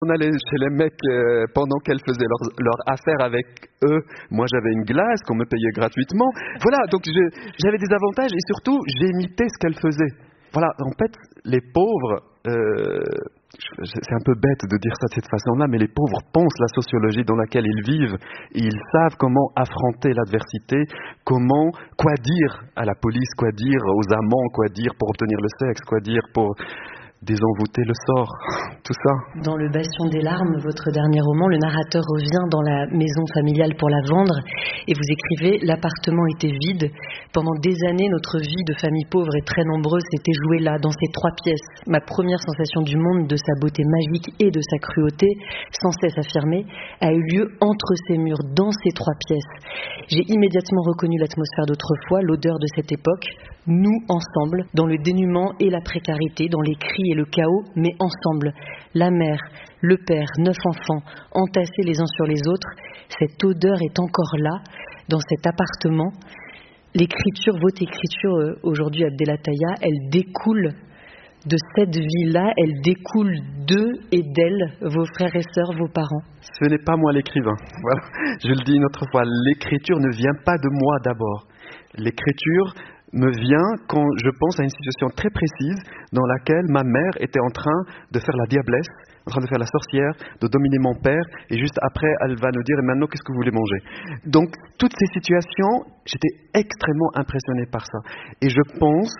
On allait chez les mecs pendant qu'elles faisaient leur affaire avec eux. Moi, j'avais une glace qu'on me payait gratuitement. Voilà, donc j'avais des avantages et surtout, j'imitais ce qu'elles faisaient. Voilà, en fait, les pauvres, c'est un peu bête de dire ça de cette façon-là, mais les pauvres pensent la sociologie dans laquelle ils vivent et ils savent comment affronter l'adversité, quoi dire à la police, quoi dire aux amants, quoi dire pour obtenir le sexe, quoi dire pour désenvoûter le sort, tout ça. Dans Le Bastion des larmes, votre dernier roman, le narrateur revient dans la maison familiale pour la vendre et vous écrivez « L'appartement était vide. Pendant des années, notre vie de famille pauvre et très nombreuse s'était jouée là, dans ces 3 pièces. Ma première sensation du monde, de sa beauté magique et de sa cruauté, sans cesse affirmée, a eu lieu entre ces murs, dans ces 3 pièces. J'ai immédiatement reconnu l'atmosphère d'autrefois, l'odeur de cette époque. Nous, ensemble, dans le dénuement et la précarité, dans les cris et le chaos, mais ensemble. La mère, le père, 9 enfants, entassés les uns sur les autres. Cette odeur est encore là, dans cet appartement. L'écriture, votre écriture aujourd'hui, Abdelataya, elle découle de cette vie-là, elle découle d'eux et d'elles, vos frères et sœurs, vos parents. Ce n'est pas moi l'écrivain. Voilà. Je le dis une autre fois, l'écriture ne vient pas de moi d'abord. L'écriture me vient quand je pense à une situation très précise dans laquelle ma mère était en train de faire la diablesse, en train de faire la sorcière, de dominer mon père, et juste après, elle va nous dire « Et maintenant, qu'est-ce que vous voulez manger ?» Donc, toutes ces situations, j'étais extrêmement impressionné par ça. Et je pense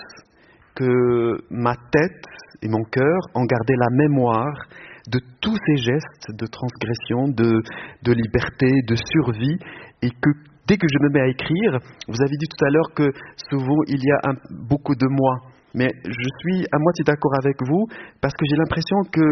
que ma tête et mon cœur ont gardé la mémoire de tous ces gestes de transgression, de liberté, de survie, et que dès que je me mets à écrire, vous avez dit tout à l'heure que souvent il y a beaucoup de moi, mais je suis à moitié d'accord avec vous parce que j'ai l'impression que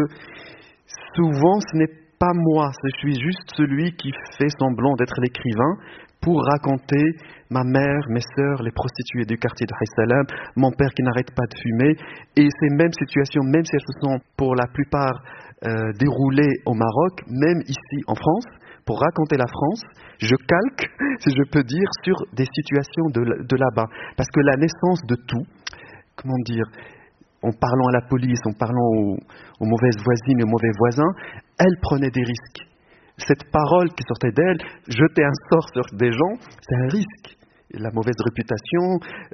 souvent ce n'est pas moi, je suis juste celui qui fait semblant d'être l'écrivain pour raconter ma mère, mes sœurs, les prostituées du quartier de Haït-Salam, mon père qui n'arrête pas de fumer, et ces mêmes situations, même si elles se sont pour la plupart déroulées au Maroc, même ici en France, pour raconter la France, je calque, si je peux dire, sur des situations de là-bas. Parce que la naissance de tout, comment dire, en parlant à la police, en parlant aux mauvaises voisines et aux mauvais voisins, elle prenait des risques. Cette parole qui sortait d'elle, jeter un sort sur des gens, c'est un risque. La mauvaise réputation,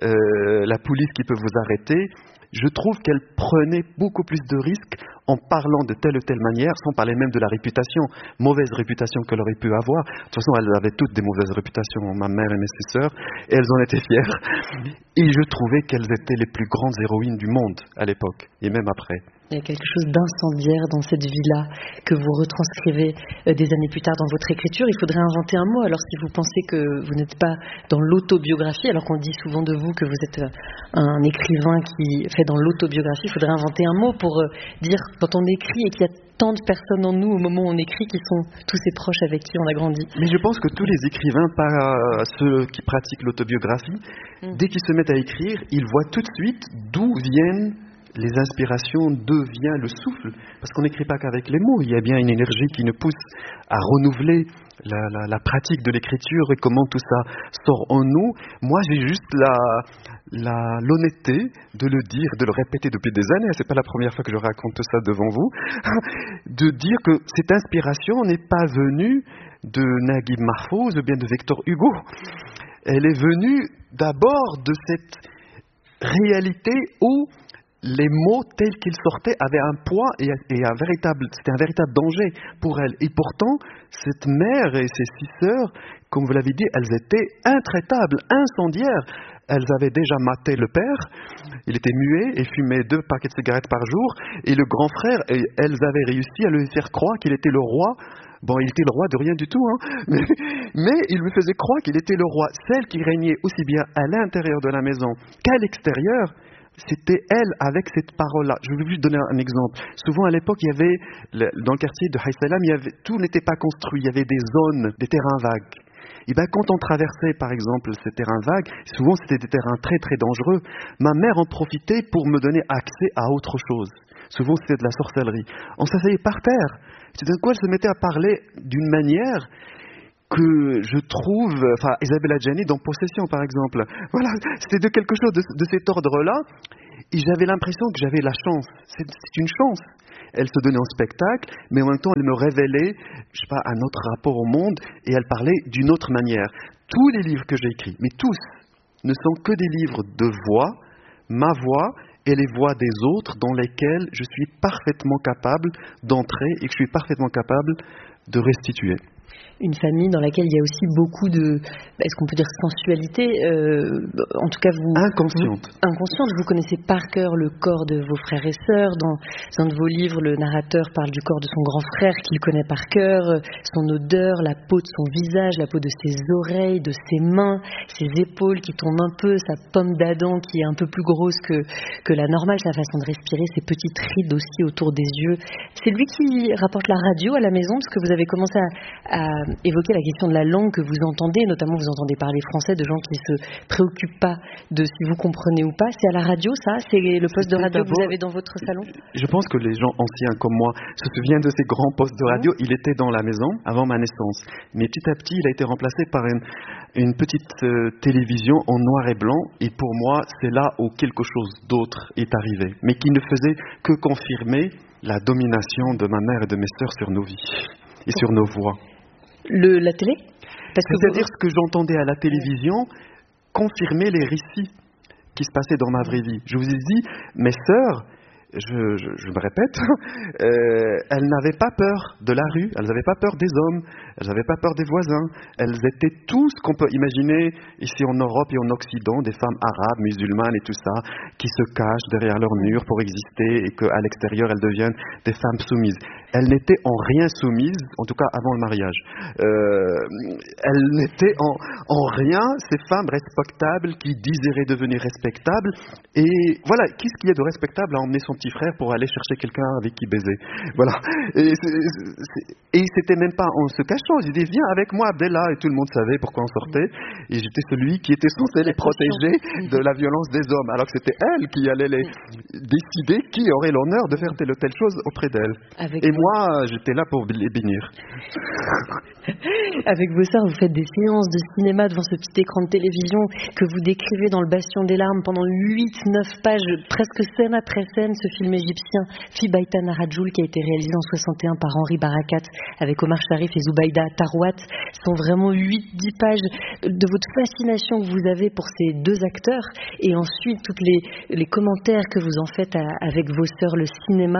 la police qui peut vous arrêter, je trouve qu'elle prenait beaucoup plus de risques en parlant de telle ou telle manière, sans parler même de la réputation, mauvaise réputation qu'elle aurait pu avoir. De toute façon, elles avaient toutes des mauvaises réputations, ma mère et mes sœurs, et elles en étaient fières. Et je trouvais qu'elles étaient les plus grandes héroïnes du monde à l'époque, et même après. Il y a quelque chose d'incendiaire dans cette vie-là que vous retranscrivez des années plus tard dans votre écriture. Il faudrait inventer un mot. Alors si vous pensez que vous n'êtes pas dans l'autobiographie, alors qu'on dit souvent de vous que vous êtes un écrivain qui fait dans l'autobiographie, il faudrait inventer un mot pour dire quand on écrit et qu'il y a tant de personnes en nous au moment où on écrit qui sont tous ces proches avec qui on a grandi. Mais je pense que tous les écrivains, pas ceux qui pratiquent l'autobiographie, dès qu'ils se mettent à écrire, ils voient tout de suite d'où viennent les inspirations, d'où vient le souffle. Parce qu'on n'écrit pas qu'avec les mots, il y a bien une énergie qui nous pousse à renouveler la pratique de l'écriture et comment tout ça sort en nous. Moi, j'ai juste l'honnêteté de le dire, de le répéter depuis des années, c'est pas la première fois que je raconte ça devant vous, de dire que cette inspiration n'est pas venue de Naguib Mahfouz ou bien de Victor Hugo. Elle est venue d'abord de cette réalité où les mots tels qu'ils sortaient avaient un poids et c'était un véritable danger pour elle. Et pourtant, cette mère et ses 6 sœurs, comme vous l'avez dit, elles étaient intraitables, incendiaires. Elles avaient déjà maté le père, il était muet et fumait 2 paquets de cigarettes par jour. Et le grand frère, elles avaient réussi à lui faire croire qu'il était le roi. Bon, il était le roi de rien du tout, hein. Mais il lui faisait croire qu'il était le roi. Celle qui régnait aussi bien à l'intérieur de la maison qu'à l'extérieur, c'était elle avec cette parole-là. Je vais juste donner un exemple. Souvent à l'époque, il y avait, dans le quartier de Haït-Salam, tout n'était pas construit, il y avait des zones, des terrains vagues. Et bien quand on traversait par exemple ces terrains vagues, souvent c'était des terrains très très dangereux, ma mère en profitait pour me donner accès à autre chose. Souvent c'était de la sorcellerie. On s'asseyait par terre. Tout d'un coup elle se mettait à parler d'une manière que je trouve, Isabelle Adjani dans Possession par exemple. Voilà, c'était de quelque chose de cet ordre-là. Et j'avais l'impression que j'avais la chance. C'est une chance. Elle se donnait en spectacle, mais en même temps, elle me révélait, je sais pas, un autre rapport au monde, et elle parlait d'une autre manière. Tous les livres que j'ai écrits, mais tous, ne sont que des livres de voix, ma voix et les voix des autres, dans lesquels je suis parfaitement capable d'entrer et que je suis parfaitement capable de restituer. Une famille dans laquelle il y a aussi beaucoup de, est-ce qu'on peut dire sensualité, en tout cas inconsciente. Vous connaissez par cœur le corps de vos frères et sœurs. Dans un de vos livres, le narrateur parle du corps de son grand frère qu'il connaît par cœur, son odeur, la peau de son visage, la peau de ses oreilles, de ses mains, ses épaules qui tombent un peu, sa pomme d'Adam qui est un peu plus grosse que la normale, sa façon de respirer, ses petites rides aussi autour des yeux. C'est lui qui rapporte la radio à la maison, parce que vous avez commencé à évoquer la question de la langue que vous entendez, notamment vous entendez parler français de gens qui ne se préoccupent pas de si vous comprenez ou pas. C'est à la radio, ça? C'est le poste de radio que vous avez dans votre salon? Je pense que les gens anciens comme moi se souviennent de ces grands postes de radio. Il était dans la maison avant ma naissance. Mais petit à petit, il a été remplacé par une petite télévision en noir et blanc. Et pour moi, c'est là où quelque chose d'autre est arrivé. Mais qui ne faisait que confirmer la domination de ma mère et de mes sœurs sur nos vies et sur nos voix. La télé? C'est-à-dire ce que j'entendais à la télévision confirmait les récits qui se passaient dans ma vraie vie. Je vous ai dit, mes sœurs, je me répète, elles n'avaient pas peur de la rue, elles n'avaient pas peur des hommes, elles n'avaient pas peur des voisins. Elles étaient tout ce qu'on peut imaginer ici en Europe et en Occident, des femmes arabes, musulmanes et tout ça, qui se cachent derrière leurs murs pour exister et qu'à l'extérieur elles deviennent des femmes soumises. Elles n'étaient en rien soumises, en tout cas avant le mariage. Elles n'étaient en rien ces femmes respectables qui désirait devenir respectables. Et voilà, qu'est-ce qu'il y a de respectable à emmener son petit frère pour aller chercher quelqu'un avec qui baiser? Voilà. Et c'était même pas en se cachant. J'ai dit, viens avec moi, Abdella. Et tout le monde savait pourquoi on sortait. Et j'étais celui qui était censé les protéger de la violence des hommes. Alors que c'était elles qui allaient les décider qui aurait l'honneur de faire telle ou telle chose auprès d'elles. Et moi, j'étais là pour les bénir. Avec vos sœurs, vous faites des séances de cinéma devant ce petit écran de télévision que vous décrivez dans Le Bastion des larmes pendant 8-9 pages, presque scène après scène, ce film égyptien Fi Baïta Narajoul qui a été réalisé en 61 par Henri Barakat avec Omar Sharif et Zubaida Tarouat. Ce sont vraiment 8-10 pages de votre fascination que vous avez pour ces deux acteurs et ensuite tous les commentaires que vous en faites avec vos sœurs. Le cinéma,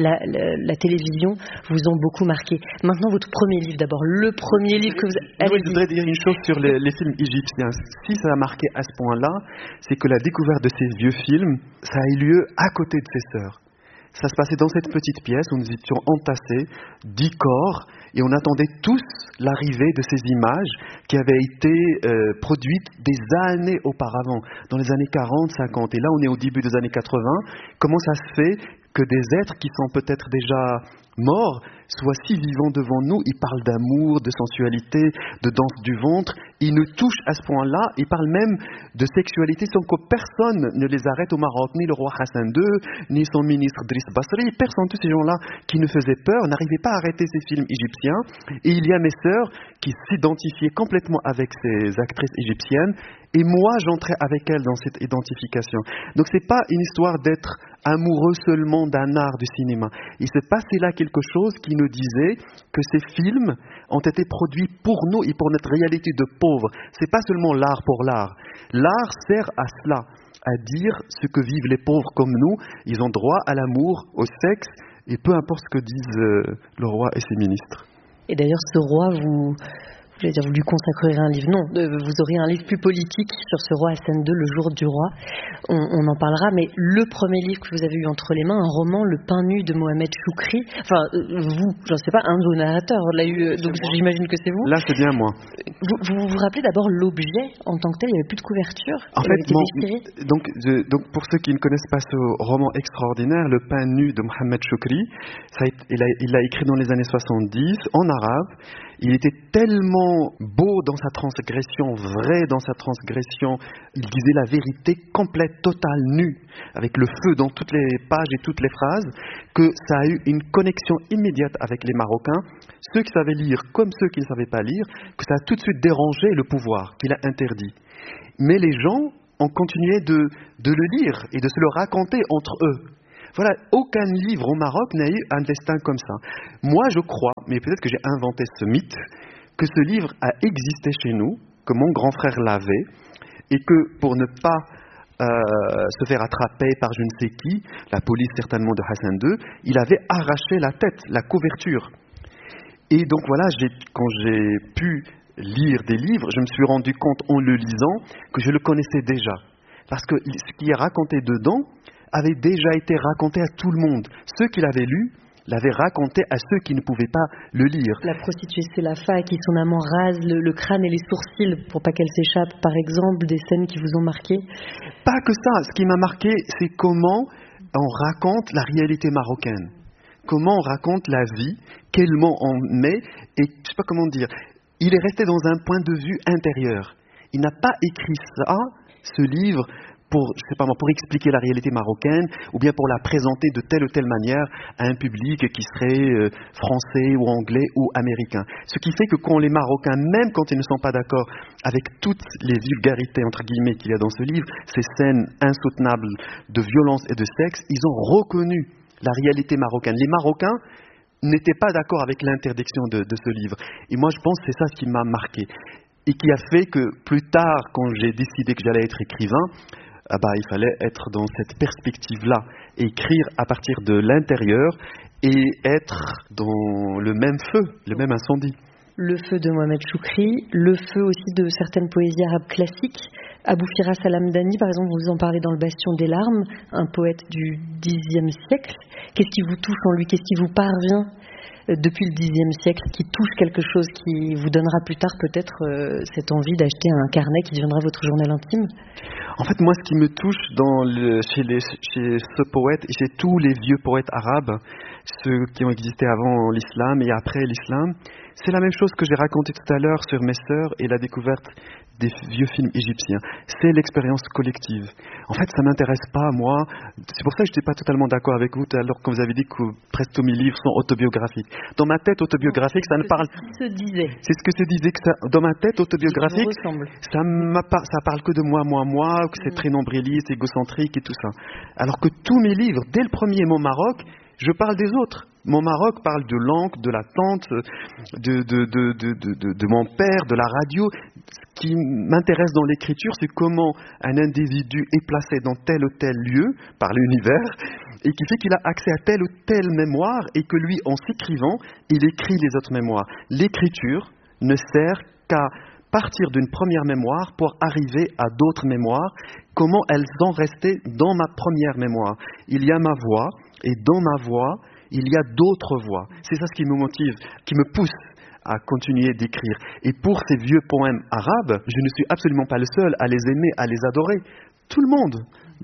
la télévision vous ont beaucoup marqué. Maintenant, votre premier livre d'abord. Le premier livre que vous... Oui, je voudrais dire une chose sur les films égyptiens. Si ça a marqué à ce point-là, c'est que la découverte de ces vieux films, ça a eu lieu à côté de ses sœurs. Ça se passait dans cette petite pièce où nous étions entassés, 10 corps, et on attendait tous l'arrivée de ces images qui avaient été produites des années auparavant, dans les années 40, 50. Et là, on est au début des années 80. Comment ça se fait que des êtres qui sont peut-être déjà morts soient si vivants devant nous? Ils parlent d'amour, de sensualité, de danse du ventre. Ils nous touchent à ce point-là. Ils parlent même de sexualité sans que personne ne les arrête au Maroc, ni le roi Hassan II, ni son ministre Driss Basri. Personne, tous ces gens-là qui nous faisaient peur, n'arrivaient pas à arrêter ces films égyptiens. Et il y a mes sœurs qui s'identifiaient complètement avec ces actrices égyptiennes. Et moi, j'entrais avec elles dans cette identification. Donc, c'est pas une histoire d'être amoureux seulement d'un art du cinéma. Il se passait là quelque chose qui nous disait que ces films ont été produits pour nous et pour notre réalité de pauvres. C'est pas seulement l'art pour l'art. L'art sert à cela, à dire ce que vivent les pauvres comme nous. Ils ont droit à l'amour, au sexe, et peu importe ce que disent le roi et ses ministres. Et d'ailleurs, ce roi, vous lui consacrerez un livre. Non, vous aurez un livre plus politique sur ce roi Hassan II, le jour du roi. On en parlera, mais le premier livre que vous avez eu entre les mains, un roman, Le pain nu de Mohamed Choukri. Enfin, vous, je ne sais pas, un de vos narrateurs l'a eu, donc j'imagine que c'est vous. Là, c'est bien moi. Vous rappelez d'abord l'objet en tant que tel, il n'y avait plus de couverture. En fait, donc pour ceux qui ne connaissent pas ce roman extraordinaire, Le pain nu de Mohamed Choukri, il l'a écrit dans les années 70 en arabe. Il était tellement beau dans sa transgression, vrai dans sa transgression. Il disait la vérité complète, totale, nue, avec le feu dans toutes les pages et toutes les phrases, que ça a eu une connexion immédiate avec les Marocains, ceux qui savaient lire comme ceux qui ne savaient pas lire, que ça a tout de suite dérangé le pouvoir, qu'il a interdit. Mais les gens on continuait de le lire et de se le raconter entre eux. Voilà, aucun livre au Maroc n'a eu un destin comme ça. Moi, je crois, mais peut-être que j'ai inventé ce mythe, que ce livre a existé chez nous, que mon grand frère l'avait, et que pour ne pas se faire attraper par je ne sais qui, la police certainement de Hassan II, il avait arraché la tête, la couverture. Et donc voilà, quand j'ai pu lire des livres, je me suis rendu compte en le lisant que je le connaissais déjà. Parce que ce qui est raconté dedans avait déjà été raconté à tout le monde. Ceux qui l'avaient lu l'avaient raconté à ceux qui ne pouvaient pas le lire. La prostituée Selafa qui son amant rase le crâne et les sourcils pour pas qu'elle s'échappe, par exemple, des scènes qui vous ont marqué? Pas que ça. Ce qui m'a marqué, c'est comment on raconte la réalité marocaine. Comment on raconte la vie, quel mot on met, et je sais pas comment dire. Il est resté dans un point de vue intérieur. Il n'a pas écrit ça, ce livre, pour expliquer la réalité marocaine, ou bien pour la présenter de telle ou telle manière à un public qui serait français ou anglais ou américain. Ce qui fait que quand les Marocains, même quand ils ne sont pas d'accord avec toutes les vulgarités, entre guillemets, qu'il y a dans ce livre, ces scènes insoutenables de violence et de sexe, ils ont reconnu la réalité marocaine. Les Marocains n'étaient pas d'accord avec l'interdiction de ce livre. Et moi, je pense que c'est ça qui m'a marqué. Et qui a fait que plus tard, quand j'ai décidé que j'allais être écrivain, il fallait être dans cette perspective-là, écrire à partir de l'intérieur et être dans le même feu, le même incendie. Le feu de Mohamed Choukri, le feu aussi de certaines poésies arabes classiques. Abou Firas al-Hamdani, par exemple, vous en parlez dans Le Bastion des larmes, un poète du Xe siècle. Qu'est-ce qui vous touche en lui? Qu'est-ce qui vous parvient depuis le Xe siècle, qui touche quelque chose, qui vous donnera plus tard peut-être cette envie d'acheter un carnet qui deviendra votre journal intime? En fait, moi, ce qui me touche chez ce poète et chez tous les vieux poètes arabes, ceux qui ont existé avant l'islam et après l'islam, c'est la même chose que j'ai raconté tout à l'heure sur mes sœurs et la découverte des vieux films égyptiens. C'est l'expérience collective. En fait, ça ne m'intéresse pas, moi. C'est pour ça que je n'étais pas totalement d'accord avec vous, alors que vous avez dit que presque tous mes livres sont autobiographiques. Dans ma tête, autobiographique, ça ne parle... C'est ce qui se disait. C'est ce que se disait. Dans ma tête, autobiographique, ça parle que de moi, que c'est très nombriliste, égocentrique et tout ça. Alors que tous mes livres, dès le premier mot Maroc, je parle des autres. Mon Maroc parle de l'oncle, de la tante, de mon père, de la radio. Ce qui m'intéresse dans l'écriture, c'est comment un individu est placé dans tel ou tel lieu par l'univers et qui fait qu'il a accès à telle ou telle mémoire et que lui, en s'écrivant, il écrit les autres mémoires. L'écriture ne sert qu'à partir d'une première mémoire pour arriver à d'autres mémoires, comment elles sont restées dans ma première mémoire. Il y a ma voix, et dans ma voix, il y a d'autres voix. C'est ça ce qui me motive, qui me pousse à continuer d'écrire. Et pour ces vieux poèmes arabes, je ne suis absolument pas le seul à les aimer, à les adorer. Tout le monde,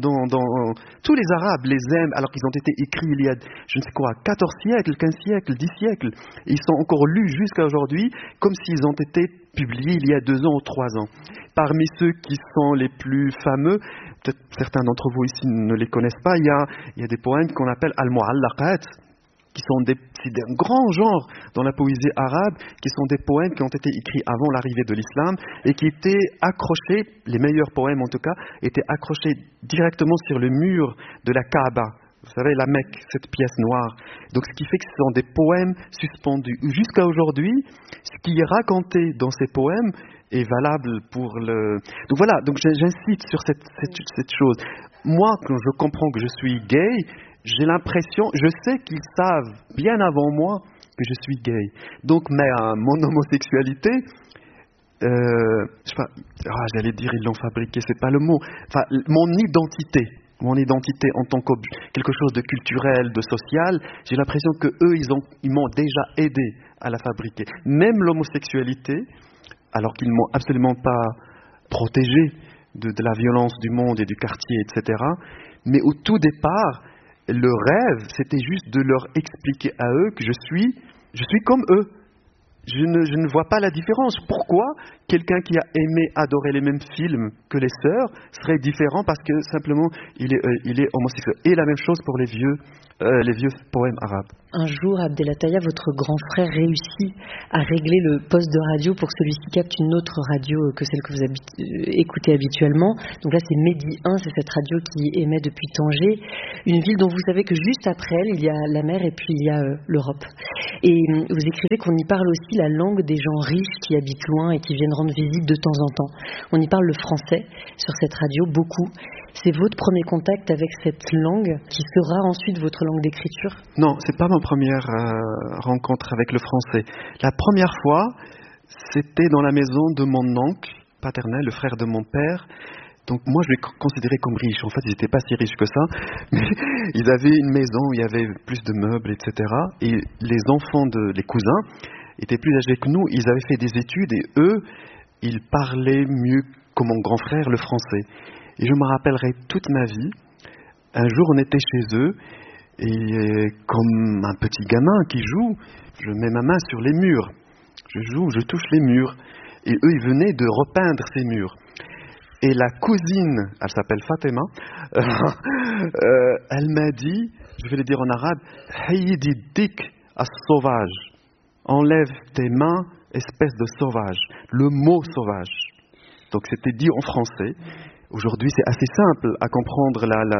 tous les Arabes les aiment alors qu'ils ont été écrits il y a, je ne sais quoi, 14 siècles, 15 siècles, 10 siècles. Et ils sont encore lus jusqu'à aujourd'hui comme s'ils ont été publiés il y a 2 ans ou 3 ans. Parmi ceux qui sont les plus fameux, peut-être certains d'entre vous ici ne les connaissent pas, il y a des poèmes qu'on appelle al-mu'allaqat, qui sont c'est un grand genre dans la poésie arabe, qui sont des poèmes qui ont été écrits avant l'arrivée de l'islam et qui étaient accrochés, les meilleurs poèmes en tout cas, étaient accrochés directement sur le mur de la Kaaba. Vous savez, la Mecque, cette pièce noire. Donc ce qui fait que ce sont des poèmes suspendus. Jusqu'à aujourd'hui, ce qui est raconté dans ces poèmes est valable pour le... Donc voilà, donc j'insiste sur cette chose. Moi, quand je comprends que je suis gay, j'ai l'impression, je sais qu'ils savent bien avant moi que je suis gay. Donc mon homosexualité, je sais pas, j'allais dire ils l'ont fabriqué, c'est pas le mot. Enfin, mon identité en tant que quelque chose de culturel, de social, j'ai l'impression que eux, ils m'ont déjà aidé à la fabriquer. Même l'homosexualité, alors qu'ils m'ont absolument pas protégé de la violence du monde et du quartier, etc. Mais au tout départ, le rêve, c'était juste de leur expliquer à eux que je suis comme eux. je ne vois pas la différence. Pourquoi quelqu'un qui a aimé, adoré les mêmes films que les sœurs serait différent parce que simplement il est homosexuel? Et la même chose pour les vieux poèmes arabes. Un jour, Abdelataya, votre grand frère réussit à régler le poste de radio pour que celui-ci capte une autre radio que celle que vous écoutez habituellement. Donc là, c'est Mehdi 1, c'est cette radio qui émet depuis Tanger, une ville dont vous savez que juste après elle, il y a la mer et puis il y a l'Europe. Et vous écrivez qu'on y parle aussi la langue des gens riches qui habitent loin et qui viennent rendre visite de temps en temps. On y parle le français sur cette radio, beaucoup. C'est votre premier contact avec cette langue qui sera ensuite votre langue d'écriture? Non, c'est pas ma première rencontre avec le français. La première fois, c'était dans la maison de mon oncle paternel, le frère de mon père. Donc moi, je les considérais comme riches. En fait, ils n'étaient pas si riches que ça. Mais ils avaient une maison où il y avait plus de meubles, etc. Et les enfants, les cousins, étaient plus âgés que nous. Ils avaient fait des études et eux, ils parlaient mieux que mon grand frère le français. Et je me rappellerai toute ma vie. Un jour, on était chez eux et comme un petit gamin qui joue, je mets ma main sur les murs. Je joue, je touche les murs. Et eux, ils venaient de repeindre ces murs. Et la cousine, elle s'appelle Fatima, elle m'a dit, je vais le dire en arabe, Hayidi dik as sauvage. Enlève tes mains, espèce de sauvage. Le mot sauvage. Donc c'était dit en français. Aujourd'hui, c'est assez simple à comprendre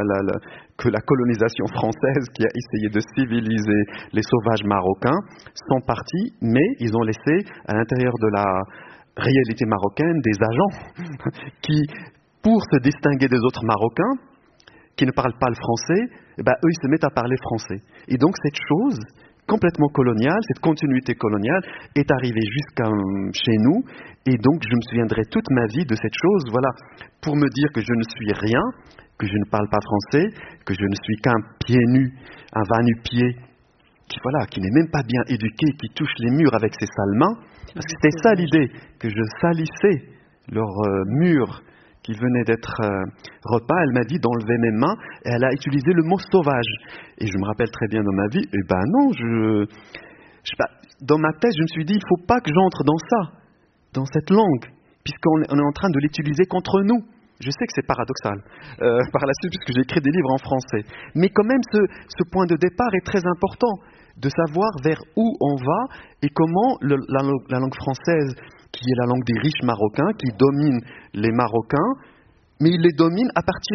que la colonisation française qui a essayé de civiliser les sauvages marocains sont partis, mais ils ont laissé à l'intérieur de la réalité marocaine des agents qui, pour se distinguer des autres Marocains qui ne parlent pas le français, eux, ils se mettent à parler français. Et donc, cette chose complètement coloniale, cette continuité coloniale est arrivée jusqu'à chez nous, et donc je me souviendrai toute ma vie de cette chose, voilà, pour me dire que je ne suis rien, que je ne parle pas français, que je ne suis qu'un pied nu, un va-nu-pied, qui n'est même pas bien éduqué, qui touche les murs avec ses sales mains, parce que c'était ça l'idée, que je salissais leurs murs qui venaient d'être repas. Elle m'a dit d'enlever mes mains, et elle a utilisé le mot sauvage. Et je me rappelle très bien dans ma vie, non, je sais pas, dans ma tête, je me suis dit, il ne faut pas que j'entre dans ça, dans cette langue, puisqu'on est en train de l'utiliser contre nous. Je sais que c'est paradoxal par la suite, puisque j'ai écrit des livres en français. Mais quand même, ce point de départ est très important, de savoir vers où on va et comment la langue française, qui est la langue des riches marocains, qui domine les Marocains, mais ils les dominent à partir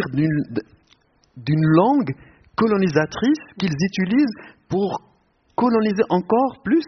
d'une langue colonisatrice qu'ils utilisent pour coloniser encore plus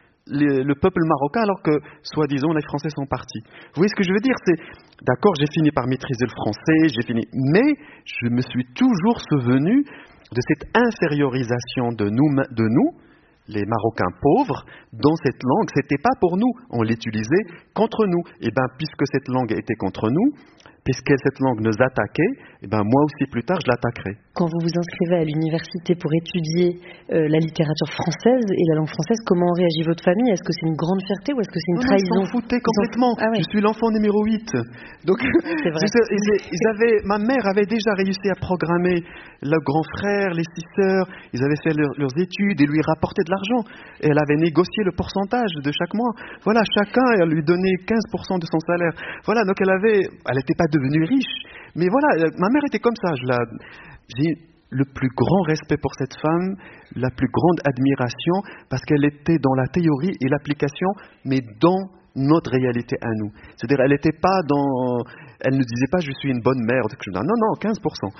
le peuple marocain, alors que, soi-disant, les Français sont partis. Vous voyez ce que je veux dire? D'accord, j'ai fini par maîtriser le français, mais je me suis toujours souvenu de cette infériorisation de nous, les Marocains pauvres, dans cette langue. C'était pas pour nous, on l'utilisait contre nous. Et puisque cette langue était contre nous, puisque cette langue nous attaquait, moi aussi plus tard je l'attaquerai. Quand vous vous inscrivez à l'université pour étudier la littérature française et la langue française, comment réagit votre famille? Est-ce que c'est une grande fierté ou est-ce que c'est une trahison? Ils s'en foutaient complètement. Ah ouais. Je suis l'enfant numéro 8. Donc, c'est vrai. Ma mère avait déjà réussi à programmer le grand frère, les 6 sœurs, ils avaient fait leurs études et lui rapportaient de l'argent. Et elle avait négocié le pourcentage de chaque mois. Voilà, chacun, elle lui donnait 15% de son salaire. Voilà, donc elle n'était pas devenue riche. Mais voilà, ma mère était comme ça. J'ai le plus grand respect pour cette femme, la plus grande admiration, parce qu'elle était dans la théorie et l'application, mais dans notre réalité à nous. C'est-à-dire, elle ne disait pas je suis une bonne mère. Non, 15%.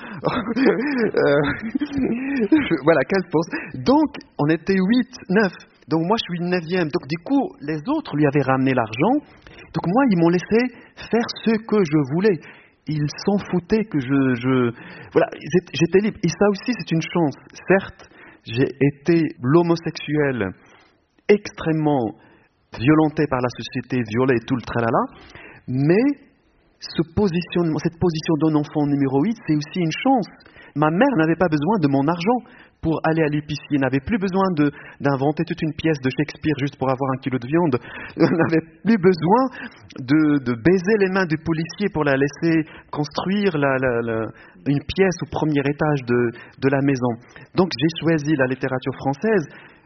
Voilà, 15%. Donc, on était 8, 9. Donc moi, je suis 9e. Donc du coup, les autres lui avaient ramené l'argent. Donc moi, ils m'ont laissé faire ce que je voulais. Ils s'en foutaient que voilà, j'étais libre. Et ça aussi, c'est une chance. Certes, j'ai été l'homosexuel extrêmement violenté par la société, violé et tout le tralala, mais cette position d'un enfant numéro 8, c'est aussi une chance. Ma mère n'avait pas besoin de mon argent pour aller à l'épicerie. Elle n'avait plus besoin d'inventer toute une pièce de Shakespeare juste pour avoir 1 kilo de viande. Elle n'avait plus besoin de baiser les mains du policier pour la laisser construire une pièce au premier étage de la maison. Donc j'ai choisi la littérature française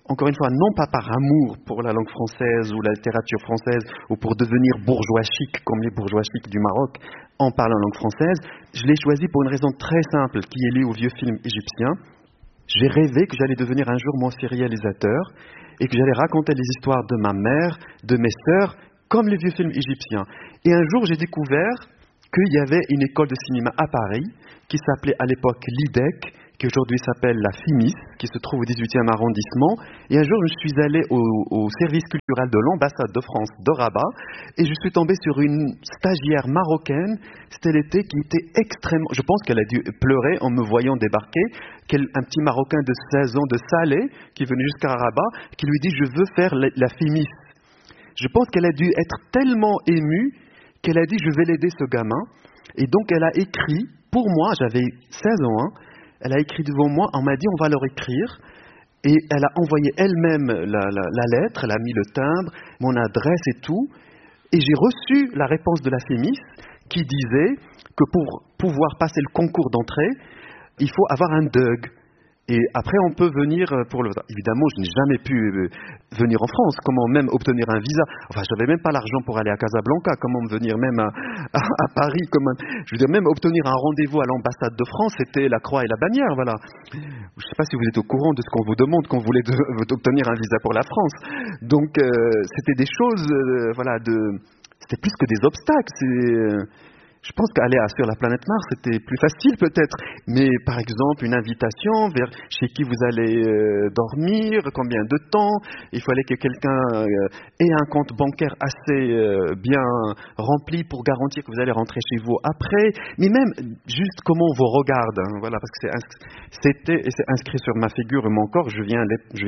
encore une fois, non pas par amour pour la langue française ou la littérature française, ou pour devenir bourgeois chic, comme les bourgeois chics du Maroc, en parlant langue française. Je l'ai choisi pour une raison très simple, qui est liée au vieux film égyptien. J'ai rêvé que j'allais devenir un jour mon réalisateur, et que j'allais raconter les histoires de ma mère, de mes sœurs, comme les vieux films égyptiens. Et un jour, j'ai découvert qu'il y avait une école de cinéma à Paris, qui s'appelait à l'époque l'IDEC, qui aujourd'hui s'appelle la FIMIS, qui se trouve au 18e arrondissement. Et un jour, je suis allé au service culturel de l'ambassade de France de Rabat, et je suis tombé sur une stagiaire marocaine, c'était l'été, qui était extrêmement... Je pense qu'elle a dû pleurer en me voyant débarquer, un petit Marocain de 16 ans de Salé, qui venait jusqu'à Rabat, qui lui dit « Je veux faire la FIMIS ». Je pense qu'elle a dû être tellement émue qu'elle a dit « Je vais l'aider ce gamin ». Et donc elle a écrit, pour moi, j'avais 16 ans, hein, elle a écrit devant moi, on m'a dit on va leur écrire, et elle a envoyé elle-même la lettre, elle a mis le timbre, mon adresse et tout, et j'ai reçu la réponse de la FEMIS qui disait que pour pouvoir passer le concours d'entrée, il faut avoir un DUG. Et après, on peut venir pour le... Évidemment, je n'ai jamais pu venir en France. Comment même obtenir un visa? Enfin, je n'avais même pas l'argent pour aller à Casablanca. Comment venir même à Paris? Je veux dire, même obtenir un rendez-vous à l'ambassade de France, c'était la croix et la bannière, voilà. Je ne sais pas si vous êtes au courant de ce qu'on vous demande quand vous voulez obtenir un visa pour la France. Donc, c'était des choses, voilà, c'était plus que des obstacles. Je pense qu'aller sur la planète Mars, c'était plus facile peut-être. Mais par exemple, une invitation vers chez qui vous allez dormir, combien de temps, il fallait que quelqu'un ait un compte bancaire assez bien rempli pour garantir que vous allez rentrer chez vous après. Mais même juste comment on vous regarde, hein, voilà, parce que c'est inscrit sur ma figure et mon corps, je viens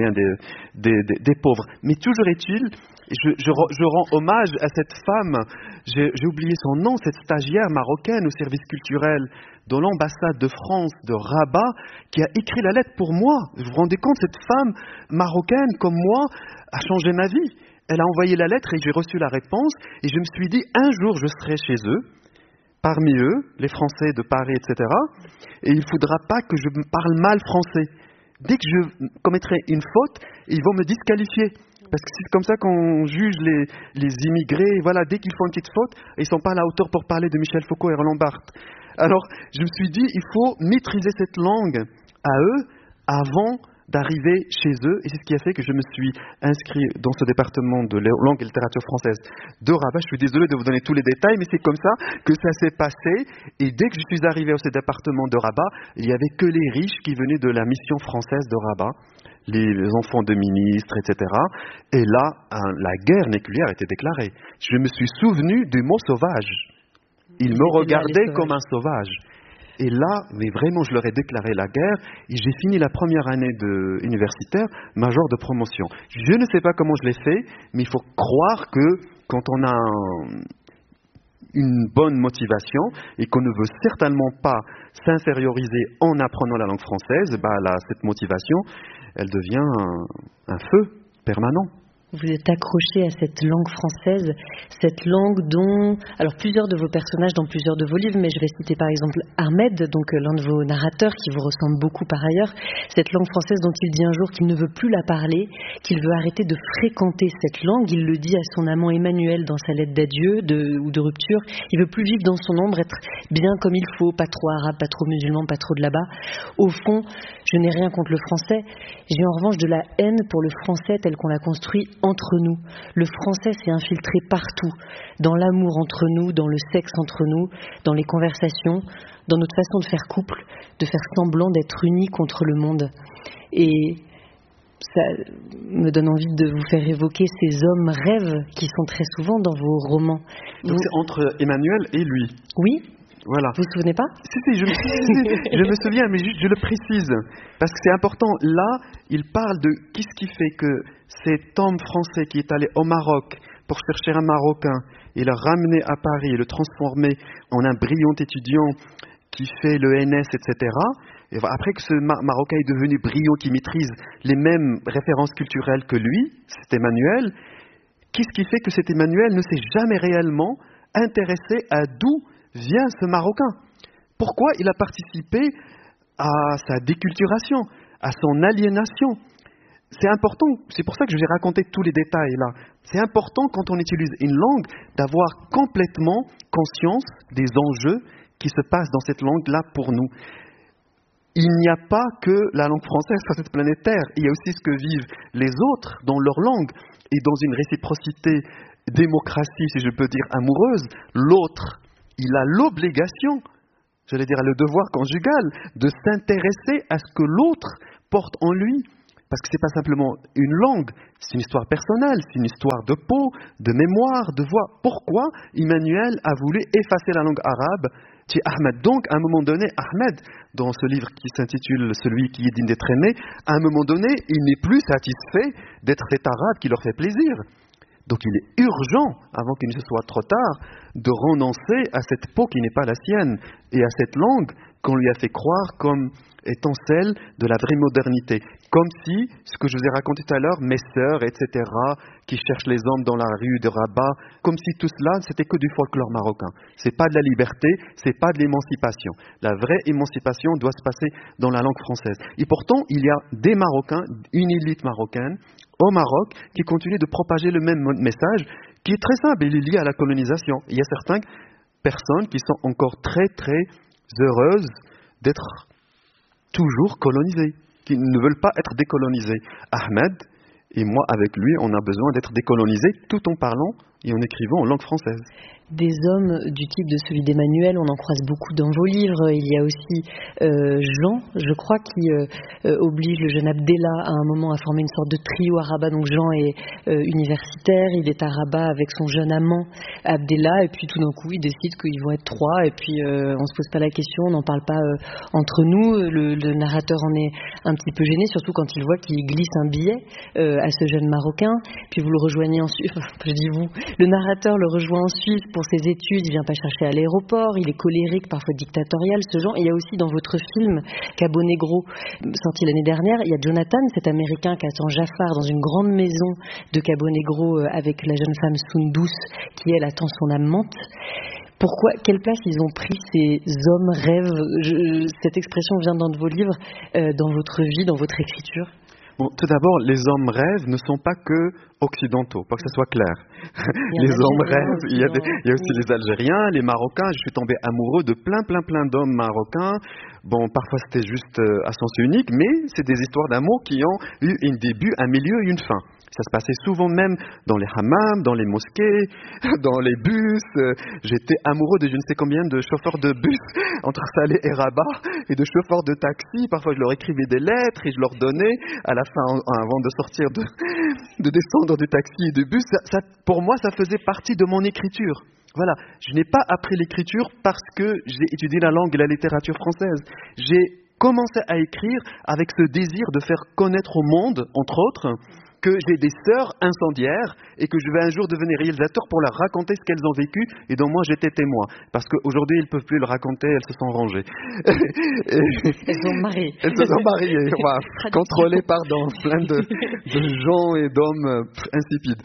des pauvres. Mais toujours est-il, je rends hommage à cette femme, j'ai oublié son nom, cette stagiaire marocaine au service culturel de l'ambassade de France de Rabat, qui a écrit la lettre pour moi. Vous vous rendez compte, cette femme marocaine comme moi a changé ma vie. Elle a envoyé la lettre et j'ai reçu la réponse, et je me suis dit, un jour je serai chez eux, parmi eux, les Français de Paris, etc., et il ne faudra pas que je parle mal français. Dès que je commettrai une faute, ils vont me disqualifier. Parce que c'est comme ça qu'on juge les immigrés. Voilà, dès qu'ils font une petite faute, ils ne sont pas à la hauteur pour parler de Michel Foucault et Roland Barthes. Alors, je me suis dit, il faut maîtriser cette langue à eux avant d'arriver chez eux. Et c'est ce qui a fait que je me suis inscrit dans ce département de langue et littérature française de Rabat. Je suis désolé de vous donner tous les détails, mais c'est comme ça que ça s'est passé. Et dès que je suis arrivé à ce département de Rabat, il n'y avait que les riches qui venaient de la mission française de Rabat, les enfants de ministres, etc. Et là, la guerre nucléaire a été déclarée. Je me suis souvenu du mot sauvage. Ils me regardaient comme un sauvage. Et là, mais vraiment, je leur ai déclaré la guerre, et j'ai fini la première année universitaire, major de promotion. Je ne sais pas comment je l'ai fait, mais il faut croire que quand on a une bonne motivation et qu'on ne veut certainement pas s'inférioriser en apprenant la langue française, cette motivation, elle devient un feu permanent. Vous êtes accroché à cette langue française, cette langue dont... Alors plusieurs de vos personnages dans plusieurs de vos livres, mais je vais citer par exemple Ahmed, donc l'un de vos narrateurs qui vous ressemble beaucoup par ailleurs, cette langue française dont il dit un jour qu'il ne veut plus la parler, qu'il veut arrêter de fréquenter cette langue. Il le dit à son amant Emmanuel dans sa lettre d'adieu ou de rupture. Il veut plus vivre dans son ombre, être bien comme il faut, pas trop arabe, pas trop musulman, pas trop de là-bas. Au fond, je n'ai rien contre le français. J'ai en revanche de la haine pour le français tel qu'on l'a construit entre nous. Le français s'est infiltré partout, dans l'amour entre nous, dans le sexe entre nous, dans les conversations, dans notre façon de faire couple, de faire semblant d'être unis contre le monde. Et ça me donne envie de vous faire évoquer ces hommes rêves qui sont très souvent dans vos romans. Donc c'est entre Emmanuel et lui. Oui. Voilà. Vous vous souvenez pas? Si, je me souviens, mais juste je le précise, parce que c'est important. Là, il parle de qu'est-ce qui fait que cet homme français qui est allé au Maroc pour chercher un Marocain et le ramener à Paris et le transformer en un brillant étudiant qui fait le NS, etc. Et après que ce Marocain est devenu brillant, qui maîtrise les mêmes références culturelles que lui, c'est Emmanuel, qu'est-ce qui fait que cet Emmanuel ne s'est jamais réellement intéressé à d'où vient ce Marocain? Pourquoi il a participé à sa déculturation, à son aliénation? c'est important, c'est pour ça que je vais raconter tous les détails là. C'est important quand on utilise une langue d'avoir complètement conscience des enjeux qui se passent dans cette langue-là pour nous. Il n'y a pas que la langue française sur cette planète Terre, il y a aussi ce que vivent les autres dans leur langue. Et dans une réciprocité démocratie, si je peux dire, amoureuse, l'autre, il a l'obligation, j'allais dire le devoir conjugal, de s'intéresser à ce que l'autre porte en lui. Parce que ce n'est pas simplement une langue, c'est une histoire personnelle, c'est une histoire de peau, de mémoire, de voix. Pourquoi Emmanuel a voulu effacer la langue arabe chez Ahmed? Donc, à un moment donné, Ahmed, dans ce livre qui s'intitule « Celui qui est digne d'être aimé », à un moment donné, il n'est plus satisfait d'être cet arabe qui leur fait plaisir. Donc il est urgent, avant qu'il ne soit trop tard, de renoncer à cette peau qui n'est pas la sienne et à cette langue qu'on lui a fait croire comme étant celle de la vraie modernité. Comme si, ce que je vous ai raconté tout à l'heure, mes sœurs, etc., qui cherchent les hommes dans la rue de Rabat, comme si tout cela, c'était que du folklore marocain. C'est pas de la liberté, c'est pas de l'émancipation. La vraie émancipation doit se passer dans la langue française. Et pourtant, il y a des Marocains, une élite marocaine, au Maroc, qui continue de propager le même message, qui est très simple, il est lié à la colonisation. Il y a certaines personnes qui sont encore très, très heureuses d'être toujours colonisées, qui ne veulent pas être décolonisées. Ahmed et moi, avec lui, on a besoin d'être décolonisés tout en parlant et en écrivant en langue française. Des hommes du type de celui d'Emmanuel, on en croise beaucoup dans vos livres. Il y a aussi Jean, je crois, qui oblige le jeune Abdellah à un moment à former une sorte de trio à Rabat. Donc Jean est universitaire, il est à Rabat avec son jeune amant Abdellah, et puis tout d'un coup, ils décident qu'ils vont être trois, et puis on se pose pas la question, on n'en parle pas entre nous. Le narrateur en est un petit peu gêné, surtout quand il voit qu'il glisse un billet à ce jeune Marocain. Puis vous le rejoignez en Suisse, je dis vous, le narrateur le rejoint en Suisse pour ses études, il vient pas chercher à l'aéroport, il est colérique, parfois dictatorial, ce genre. Et il y a aussi dans votre film Cabo Negro, sorti l'année dernière, il y a Jonathan, cet Américain qui attend Jafar dans une grande maison de Cabo Negro avec la jeune femme Sundus qui, elle, attend son amante. Pourquoi, quelle place ils ont pris ces hommes rêves? Cette expression vient dans de vos livres, dans votre vie, dans votre écriture. Bon, tout d'abord, les hommes rêves ne sont pas que occidentaux, pas que ce soit clair. Les hommes rêves, il y a aussi les Algériens, les Marocains. Je suis tombé amoureux de plein d'hommes marocains. Bon, parfois c'était juste à sens unique, mais c'est des histoires d'amour qui ont eu un début, un milieu et une fin. Ça se passait souvent même dans les hammams, dans les mosquées, dans les bus. J'étais amoureux de je ne sais combien de chauffeurs de bus entre Salé et Rabat et de chauffeurs de taxi. Parfois, je leur écrivais des lettres et je leur donnais à la fin, avant de sortir, de descendre du taxi et du bus. Ça, pour moi, ça faisait partie de mon écriture. Voilà, je n'ai pas appris l'écriture parce que j'ai étudié la langue et la littérature française. J'ai commencé à écrire avec ce désir de faire connaître au monde, entre autres, que j'ai des sœurs incendiaires et que je vais un jour devenir réalisateur pour leur raconter ce qu'elles ont vécu et dont moi j'étais témoin. Parce qu'aujourd'hui, ils ne peuvent plus le raconter, elles se sont rangées. Elles sont mariées. Elles se sont mariées, voilà, contrôlées par plein de gens et d'hommes insipides.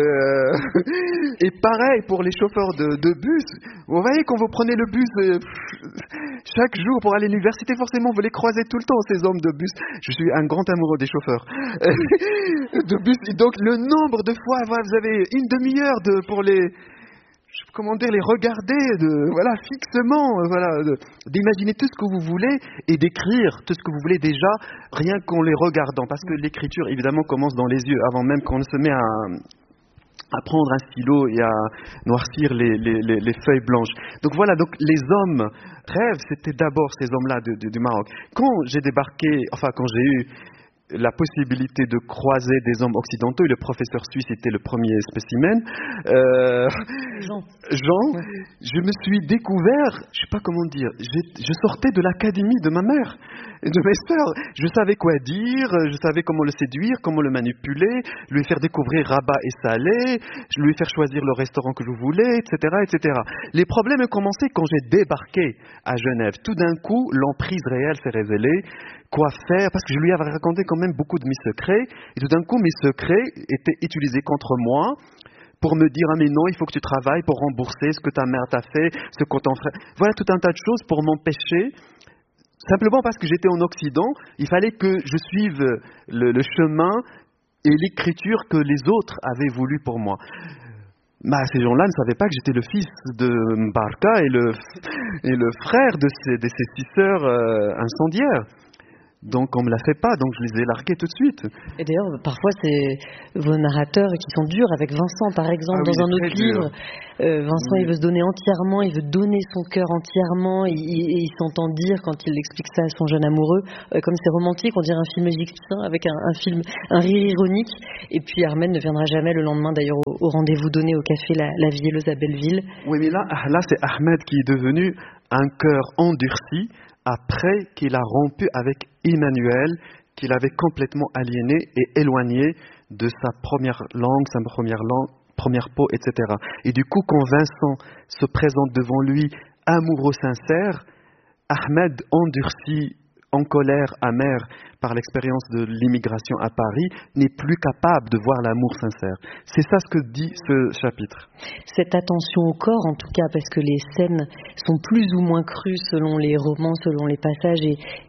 Et pareil pour les chauffeurs de bus. Vous voyez, quand vous prenez le bus chaque jour pour aller à l'université, forcément vous les croisez tout le temps, ces hommes de bus. Je suis un grand amoureux des chauffeurs de bus. Et donc le nombre de fois, vous avez une demi-heure pour les regarder fixement, d'imaginer tout ce que vous voulez et d'écrire tout ce que vous voulez déjà, rien qu'en les regardant. Parce que l'écriture, évidemment, commence dans les yeux, avant même qu'on ne se met à prendre un stylo et à noircir les feuilles blanches. Donc voilà, donc les hommes rêves, c'était d'abord ces hommes-là du Maroc. Quand j'ai eu la possibilité de croiser des hommes occidentaux, et le professeur suisse était le premier spécimen, Jean, ouais. Je me suis découvert, je ne sais pas comment dire, je sortais de l'académie de ma mère et de mes sœurs. Je savais quoi dire, je savais comment le séduire, comment le manipuler, lui faire découvrir Rabat et Salé, lui faire choisir le restaurant que je voulais, etc., etc. Les problèmes ont commencé quand j'ai débarqué à Genève. Tout d'un coup, l'emprise réelle s'est révélée. Quoi faire? Parce que je lui avais raconté quand même beaucoup de mes secrets. Et tout d'un coup, mes secrets étaient utilisés contre moi pour me dire « Ah mais non, il faut que tu travailles pour rembourser ce que ta mère t'a fait, ce que ton frère... » Voilà tout un tas de choses pour m'empêcher simplement parce que j'étais en Occident, il fallait que je suive le chemin et l'écriture que les autres avaient voulu pour moi. Ces gens-là ne savaient pas que j'étais le fils de Mbarka et le frère de ces 6 sœurs incendiaires. Donc on ne me l'a fait pas, donc je les ai largués tout de suite. Et d'ailleurs, parfois, c'est vos narrateurs qui sont durs, avec Vincent par exemple, dans un autre livre. Vincent, il veut se donner entièrement, il veut donner son cœur entièrement, et il s'entend dire, quand il explique ça à son jeune amoureux, comme c'est romantique, on dirait un film égyptien, avec un rire ironique. Et puis Ahmed ne viendra jamais le lendemain, d'ailleurs, au rendez-vous donné au café La Vielleuse à Belleville. Oui, mais là c'est Ahmed qui est devenu un cœur endurci, après qu'il a rompu avec Emmanuel, qu'il avait complètement aliéné et éloigné de sa première langue, première peau, etc. Et du coup, quand Vincent se présente devant lui, amoureux sincère, Ahmed, endurci, en colère, amer par l'expérience de l'immigration à Paris, n'est plus capable de voir l'amour sincère. C'est ça ce que dit ce chapitre. Cette attention au corps, en tout cas, parce que les scènes sont plus ou moins crues selon les romans, selon les passages,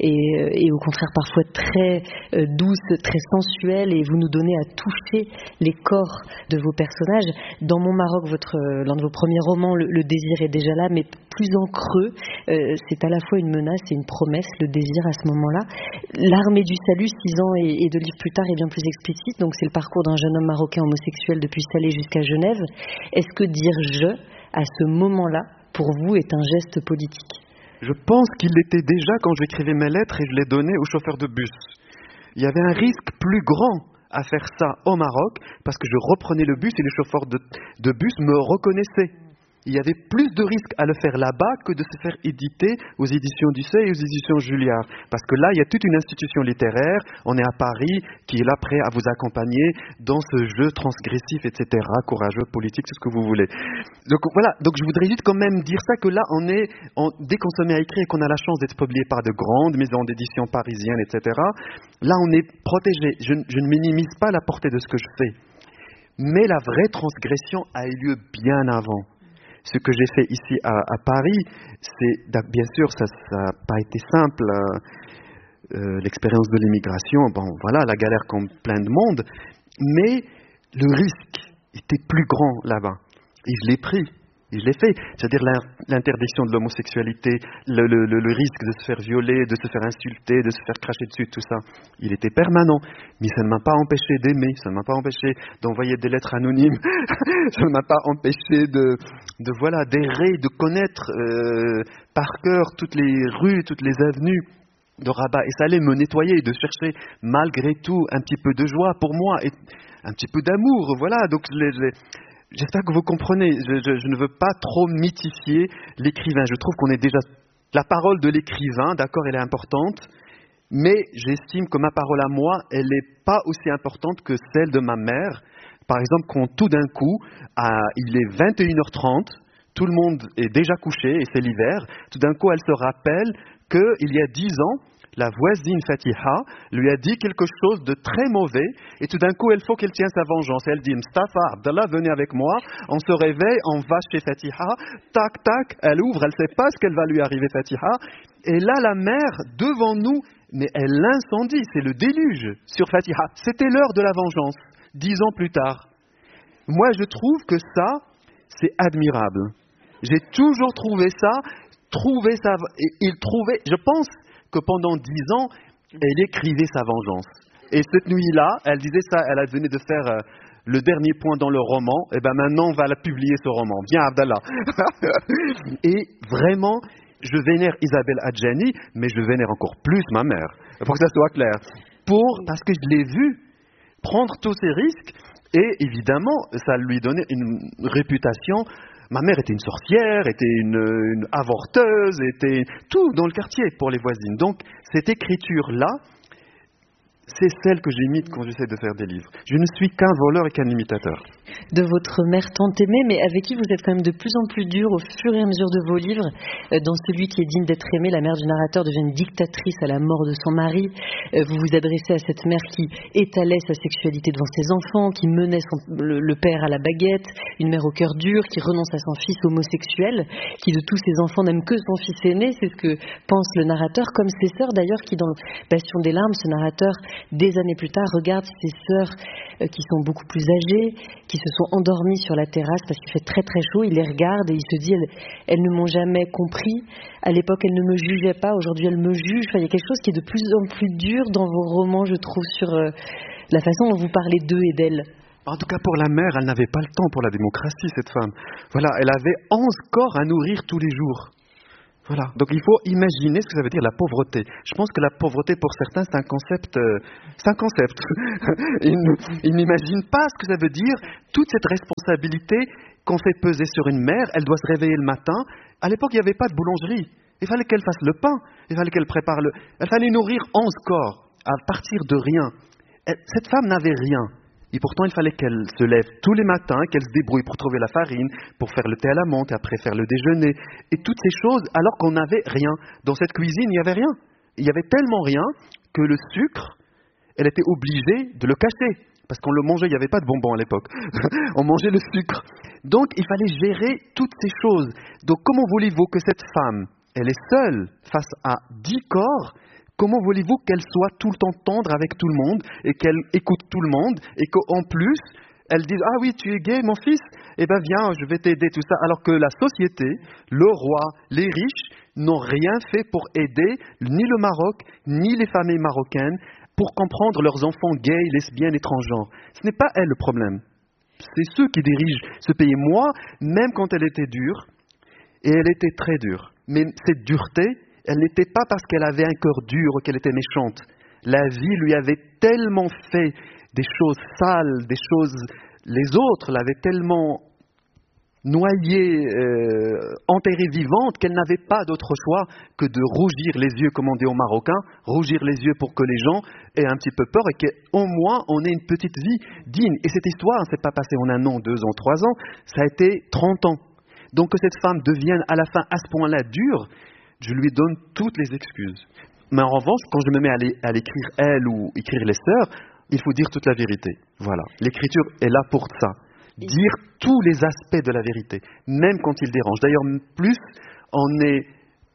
et au contraire parfois très douces, très sensuelles, et vous nous donnez à toucher les corps de vos personnages. Dans Mon Maroc, l'un de vos premiers romans, le désir est déjà là, mais plus en creux. C'est à la fois une menace et une promesse, le désir à ce moment-là. L'armée du salut, 6 ans et 2 livres plus tard, est bien plus explicite. Donc c'est le parcours d'un jeune homme marocain homosexuel depuis Salé jusqu'à Genève. Est-ce que dire « je » à ce moment-là, pour vous, est un geste politique? Je pense qu'il l'était déjà quand j'écrivais mes lettres et je les donnais aux chauffeurs de bus. Il y avait un risque plus grand à faire ça au Maroc, parce que je reprenais le bus et les chauffeurs de bus me reconnaissaient. Il y avait plus de risques à le faire là-bas que de se faire éditer aux éditions Dussay et aux éditions Julliard. Parce que là, il y a toute une institution littéraire, on est à Paris, qui est là prêt à vous accompagner dans ce jeu transgressif, etc., courageux, politique, tout ce que vous voulez. Donc voilà, donc je voudrais juste quand même dire ça, que là, dès qu'on se met à écrire et qu'on a la chance d'être publié par de grandes maisons d'édition parisiennes, etc., là, on est protégé. Je ne minimise pas la portée de ce que je fais. Mais la vraie transgression a eu lieu bien avant. Ce que j'ai fait ici à Paris, bien sûr, ça n'a pas été simple. L'expérience de l'immigration, voilà, la galère comme plein de monde, mais le risque était plus grand là-bas. Et je l'ai pris. Et je l'ai fait. C'est-à-dire l'interdiction de l'homosexualité, le risque de se faire violer, de se faire insulter, de se faire cracher dessus, tout ça, il était permanent. Mais ça ne m'a pas empêché d'aimer, ça ne m'a pas empêché d'envoyer des lettres anonymes, ça ne m'a pas empêché d'errer, de connaître par cœur toutes les rues, toutes les avenues de Rabat. Et ça allait me nettoyer, de chercher malgré tout un petit peu de joie pour moi, et un petit peu d'amour, voilà. Donc j'espère que vous comprenez, je ne veux pas trop mythifier l'écrivain. Je trouve qu'on est déjà... La parole de l'écrivain, d'accord, elle est importante, mais j'estime que ma parole à moi, elle n'est pas aussi importante que celle de ma mère. Par exemple, quand tout d'un coup, il est 21h30, tout le monde est déjà couché et c'est l'hiver, tout d'un coup, elle se rappelle qu'il y a 10 ans, la voisine Fatiha lui a dit quelque chose de très mauvais et tout d'un coup, il faut qu'elle tienne sa vengeance. Elle dit, Mustafa, Abdallah, venez avec moi, on se réveille, on va chez Fatiha, tac, tac, elle ouvre, elle ne sait pas ce qu'elle va lui arriver, Fatiha. Et là, la mère, devant nous, mais elle l'incendie, c'est le déluge sur Fatiha. C'était l'heure de la vengeance, 10 ans plus tard. Moi, je trouve que ça, c'est admirable. J'ai toujours trouvé ça, je pense que pendant 10 ans, elle écrivait sa vengeance. Et cette nuit-là, elle disait ça, elle venait de faire le dernier point dans le roman, et bien maintenant on va la publier ce roman. Viens Abdallah. Et vraiment, je vénère Isabelle Adjani, mais je vénère encore plus ma mère, pour que ça soit clair. Parce que je l'ai vu prendre tous ces risques, et évidemment, ça lui donnait une réputation. Ma mère était une sorcière, était une avorteuse, était tout dans le quartier pour les voisines. Donc, cette écriture-là, c'est celle que j'imite quand j'essaie de faire des livres. Je ne suis qu'un voleur et qu'un imitateur. De votre mère tant aimée, mais avec qui vous êtes quand même de plus en plus dur au fur et à mesure de vos livres. Dans celui qui est digne d'être aimé, la mère du narrateur devient une dictatrice à la mort de son mari. Vous vous adressez à cette mère qui étalait sa sexualité devant ses enfants, qui menait le père à la baguette, une mère au cœur dur, qui renonce à son fils homosexuel, qui de tous ses enfants n'aime que son fils aîné. C'est ce que pense le narrateur, comme ses sœurs d'ailleurs, qui dans Bastion des larmes, ce narrateur, des années plus tard, regarde ses sœurs qui sont beaucoup plus âgées, qui se sont endormies sur la terrasse parce qu'il fait très très chaud. Il les regarde et il se dit elles ne m'ont jamais compris. À l'époque, elles ne me jugeaient pas. Aujourd'hui, elles me jugent. Enfin, il y a quelque chose qui est de plus en plus dur dans vos romans, je trouve, sur la façon dont vous parlez d'eux et d'elles. En tout cas, pour la mère, elle n'avait pas le temps pour la démocratie, cette femme. Voilà, elle avait 11 corps à nourrir tous les jours. Voilà. Donc il faut imaginer ce que ça veut dire la pauvreté. Je pense que la pauvreté pour certains c'est un concept. Ils n'imaginent pas ce que ça veut dire, toute cette responsabilité qu'on fait peser sur une mère. Elle doit se réveiller le matin. À l'époque il n'y avait pas de boulangerie. Il fallait qu'elle fasse le pain. Il fallait qu'elle prépare Il fallait nourrir 11 corps à partir de rien. Cette femme n'avait rien. Et pourtant, il fallait qu'elle se lève tous les matins, qu'elle se débrouille pour trouver la farine, pour faire le thé à la menthe, et après faire le déjeuner. Et toutes ces choses, alors qu'on n'avait rien. Dans cette cuisine, il n'y avait rien. Il y avait tellement rien que le sucre, elle était obligée de le cacher. Parce qu'on le mangeait, il n'y avait pas de bonbons à l'époque. On mangeait le sucre. Donc, il fallait gérer toutes ces choses. Donc, comment voulez-vous que cette femme, elle est seule face à 10 corps? Comment voulez-vous qu'elle soit tout le temps tendre avec tout le monde et qu'elle écoute tout le monde et qu'en plus, elle dise « Ah oui, tu es gay, mon fils? Eh bien, viens, je vais t'aider, tout ça. » Alors que la société, le roi, les riches n'ont rien fait pour aider ni le Maroc, ni les familles marocaines pour comprendre leurs enfants gays, lesbiennes et transgenres. Ce n'est pas elle le problème. C'est ceux qui dirigent ce pays. Moi, même quand elle était dure, et elle était très dure, mais cette dureté, elle n'était pas parce qu'elle avait un cœur dur ou qu'elle était méchante. La vie lui avait tellement fait des choses sales, des choses... Les autres l'avaient tellement noyée, enterrée vivante, qu'elle n'avait pas d'autre choix que de rougir les yeux, comme on dit aux Marocains, rougir les yeux pour que les gens aient un petit peu peur et qu'au moins on ait une petite vie digne. Et cette histoire ne s'est pas passée en 1 an, 2 ans, 3 ans, ça a été 30 ans. Donc que cette femme devienne à la fin à ce point-là dure, je lui donne toutes les excuses. Mais en revanche, quand je me mets à l'écrire elle ou écrire les sœurs, il faut dire toute la vérité. Voilà. L'écriture est là pour ça. Dire tous les aspects de la vérité, même quand il dérange. D'ailleurs, plus on est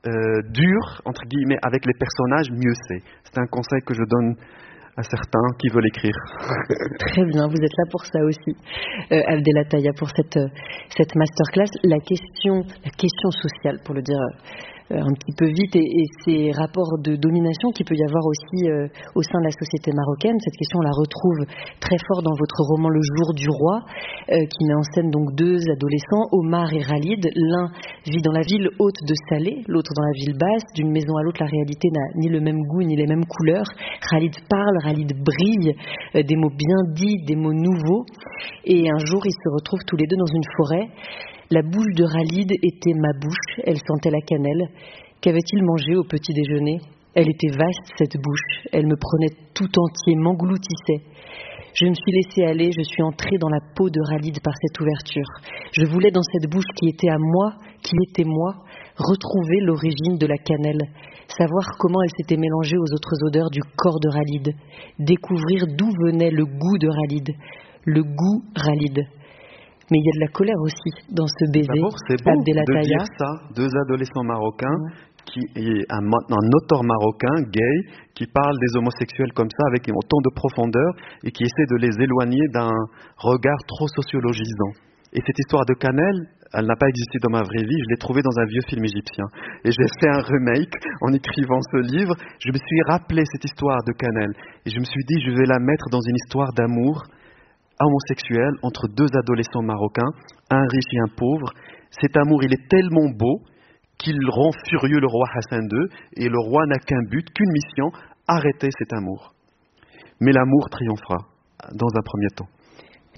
dur, entre guillemets, avec les personnages, mieux c'est. C'est un conseil que je donne à certains qui veulent écrire. Très bien, vous êtes là pour ça aussi. Abdelataya, pour cette masterclass, la question sociale, pour le dire un petit peu vite, et ces rapports de domination qu'il peut y avoir aussi au sein de la société marocaine. Cette question, on la retrouve très fort dans votre roman Le Jour du Roi, qui met en scène donc 2 adolescents, Omar et Khalid. L'un vit dans la ville haute de Salé, l'autre dans la ville basse. D'une maison à l'autre, la réalité n'a ni le même goût ni les mêmes couleurs. Khalid parle, Khalid brille, des mots bien dits, des mots nouveaux. Et un jour, ils se retrouvent tous les deux dans une forêt. La bouche de Khalid était ma bouche, elle sentait la cannelle. Qu'avait-il mangé au petit déjeuner? Elle était vaste, cette bouche, elle me prenait tout entier, m'engloutissait. Je me suis laissée aller, je suis entrée dans la peau de Khalid par cette ouverture. Je voulais dans cette bouche qui était à moi, qui était moi, retrouver l'origine de la cannelle, savoir comment elle s'était mélangée aux autres odeurs du corps de Khalid, découvrir d'où venait le goût de Khalid, le goût Khalid. Mais il y a de la colère aussi dans ce baiser. D'abord, c'est beau Abdelataya. de dire ça, 2 adolescents marocains, qui est un auteur marocain, gay, qui parle des homosexuels comme ça, avec autant de profondeur, et qui essaie de les éloigner d'un regard trop sociologisant. Et cette histoire de cannelle, elle n'a pas existé dans ma vraie vie, je l'ai trouvée dans un vieux film égyptien. Et j'ai fait un remake en écrivant ce livre, je me suis rappelé cette histoire de cannelle. Et je me suis dit, je vais la mettre dans une histoire d'amour homosexuel entre 2 adolescents marocains, un riche et un pauvre. Cet amour, il est tellement beau qu'il rend furieux le roi Hassan II, et le roi n'a qu'un but, qu'une mission, arrêter cet amour. Mais l'amour triomphera dans un premier temps.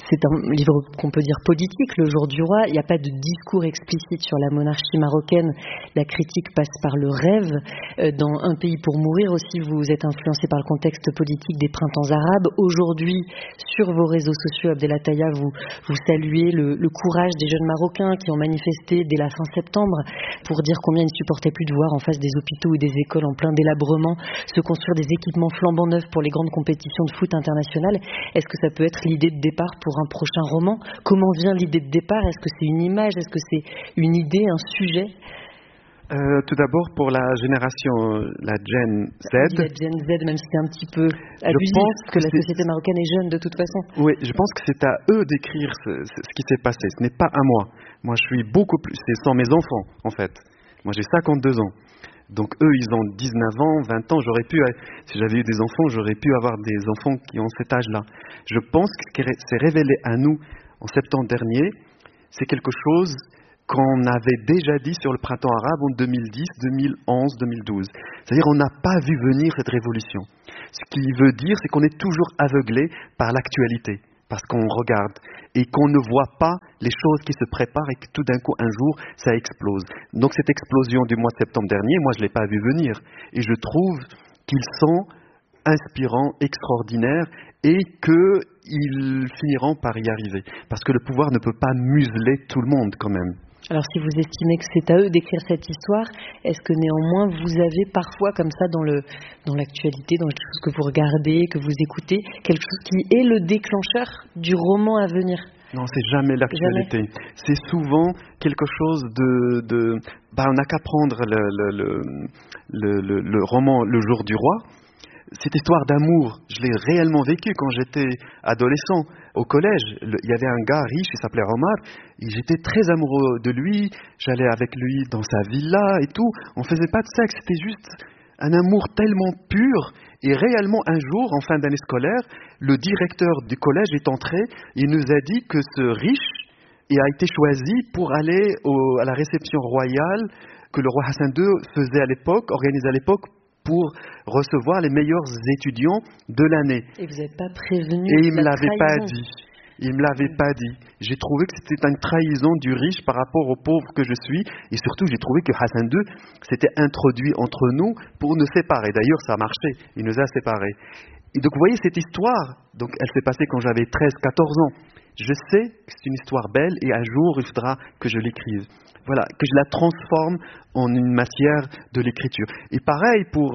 C'est un livre qu'on peut dire politique, Le Jour du Roi. Il n'y a pas de discours explicite sur la monarchie marocaine. La critique passe par le rêve. Dans Un pays pour mourir aussi, vous êtes influencé par le contexte politique des printemps arabes. Aujourd'hui, sur vos réseaux sociaux, Abdelataya, vous saluez le courage des jeunes Marocains qui ont manifesté dès la fin septembre pour dire combien ils ne supportaient plus de voir en face des hôpitaux ou des écoles en plein délabrement se construire des équipements flambant neufs pour les grandes compétitions de foot internationales. Est-ce que ça peut être l'idée de départ pour un prochain roman? Comment vient l'idée de départ? Est-ce que c'est une image? Est-ce que c'est une idée, un sujet? Tout d'abord, pour la génération, la Gen Z. La Gen Z, même si c'est un petit peu abusif, parce que la société marocaine est jeune de toute façon. Oui, je pense que c'est à eux d'écrire ce qui s'est passé. Ce n'est pas à moi. Moi, je suis beaucoup plus... C'est sans mes enfants, en fait. Moi, j'ai 52 ans. Donc, eux, ils ont 19 ans, 20 ans. Si j'avais eu des enfants, j'aurais pu avoir des enfants qui ont cet âge-là. Je pense que ce qui s'est révélé à nous en septembre dernier, c'est quelque chose qu'on avait déjà dit sur le printemps arabe en 2010, 2011, 2012. C'est-à-dire on n'a pas vu venir cette révolution. Ce qui veut dire, c'est qu'on est toujours aveuglé par l'actualité, parce qu'on regarde et qu'on ne voit pas les choses qui se préparent et que tout d'un coup, un jour, ça explose. Donc cette explosion du mois de septembre dernier, moi je ne l'ai pas vu venir. Et je trouve qu'ils sont inspirants, extraordinaires, et qu'ils finiront par y arriver. Parce que le pouvoir ne peut pas museler tout le monde quand même. Alors si vous estimez que c'est à eux d'écrire cette histoire, est-ce que néanmoins vous avez parfois comme ça dans l'actualité, dans quelque chose que vous regardez, que vous écoutez, quelque chose qui est le déclencheur du roman à venir? Non, c'est jamais l'actualité. C'est souvent quelque chose on n'a qu'à prendre le roman Le Jour du Roi. Cette histoire d'amour, je l'ai réellement vécue quand j'étais adolescent. Au collège, il y avait un gars riche, il s'appelait Omar, et j'étais très amoureux de lui, j'allais avec lui dans sa villa et tout. On ne faisait pas de sexe, c'était juste un amour tellement pur. Et réellement, un jour, en fin d'année scolaire, le directeur du collège est entré, il nous a dit que ce riche a été choisi pour aller à la réception royale que le roi Hassan II organisait à l'époque, pour recevoir les meilleurs étudiants de l'année. Et vous n'êtes pas prévenu? Et il ne me l'avait pas dit. Il me l'avait pas dit. J'ai trouvé que c'était une trahison du riche par rapport au pauvre que je suis. Et surtout, j'ai trouvé que Hassan II s'était introduit entre nous pour nous séparer. D'ailleurs, ça a marché. Il nous a séparés. Et donc, vous voyez, cette histoire, donc, elle s'est passée quand j'avais 13-14 ans. Je sais que c'est une histoire belle et un jour, il faudra que je l'écrive. Voilà, que je la transforme en une matière de l'écriture. Et pareil pour,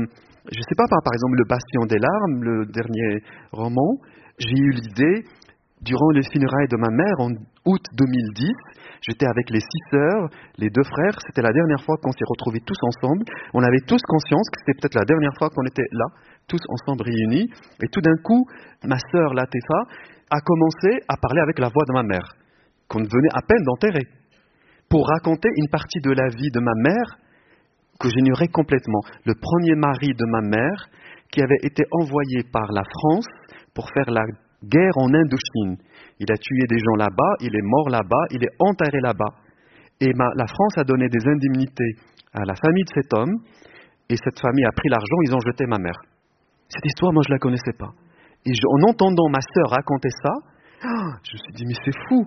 je ne sais pas, par exemple, Le Bastion des larmes, le dernier roman, j'ai eu l'idée, durant les funérailles de ma mère, en août 2010, j'étais avec les 6 sœurs, les 2 frères, c'était la dernière fois qu'on s'est retrouvés tous ensemble. On avait tous conscience que c'était peut-être la dernière fois qu'on était là, tous ensemble réunis. Et tout d'un coup, ma sœur Latefa a commencé à parler avec la voix de ma mère, qu'on venait à peine d'enterrer, pour raconter une partie de la vie de ma mère que j'ignorais complètement. Le premier mari de ma mère, qui avait été envoyé par la France pour faire la guerre en Indochine. Il a tué des gens là-bas, il est mort là-bas, il est enterré là-bas. Et la France a donné des indemnités à la famille de cet homme, et cette famille a pris l'argent, ils ont jeté ma mère. Cette histoire, moi, je ne la connaissais pas. Et en entendant ma sœur raconter ça, je me suis dit, mais c'est fou.